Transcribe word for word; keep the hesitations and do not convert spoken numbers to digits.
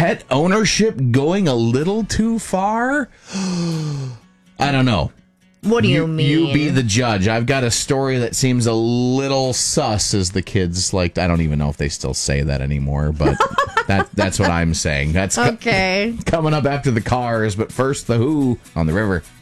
pet ownership going a little too far? I don't know. What do you, you mean? You be the judge. I've got a story that seems a little sus, as the kids like. I don't even know if they still say that anymore, but that that's what I'm saying. That's okay. Co- coming up after the Cars, but first the Who on the River.